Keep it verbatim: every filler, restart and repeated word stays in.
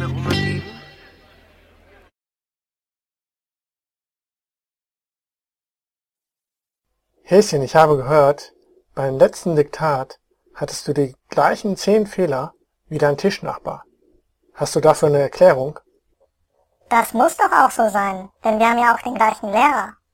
rumgegeben? Häschen, ich habe gehört, beim letzten Diktat hattest du die gleichen zehn Fehler wie dein Tischnachbar. Hast du dafür eine Erklärung? Das muss doch auch so sein, denn wir haben ja auch den gleichen Lehrer.